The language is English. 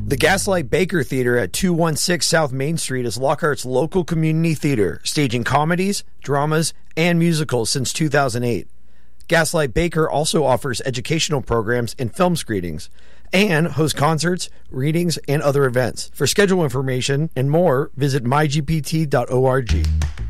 The Gaslight Baker Theater at 216 South Main Street is Lockhart's local community theater, staging comedies, dramas, and musicals since 2008. Gaslight Baker also offers educational programs and film screenings, and hosts concerts, readings, and other events. For schedule information and more, visit mygpt.org.